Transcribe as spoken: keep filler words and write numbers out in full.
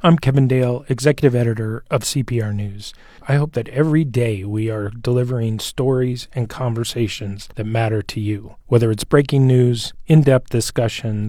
I'm Kevin Dale, Executive Editor of C P R News. I hope that every day we are delivering stories and conversations that matter to you, whether it's breaking news, in-depth discussions,